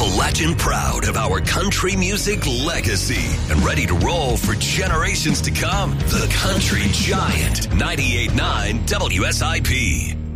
legend proud of our country music legacy and ready to roll for generations to come. The Country Giant, 98.9 WSIP.